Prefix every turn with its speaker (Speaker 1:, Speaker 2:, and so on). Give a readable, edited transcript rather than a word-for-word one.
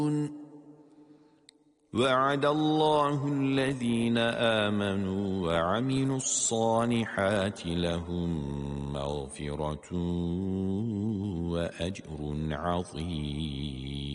Speaker 1: وعد الله الذين آمنوا وعملوا الصالحات لهم مغفرة وأجر عظيم.